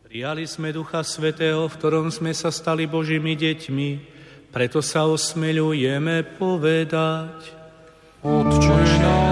Prijali sme Ducha Svätého, v ktorom sme sa stali Božími deťmi, preto sa osmeľujeme povedať: Otče náš,